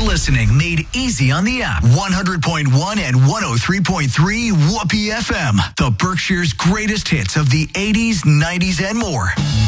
listening made easy on the app. 100.1 and 103.3 Whoopee FM. The Berkshire's greatest hits of the 80s, 90s, and more.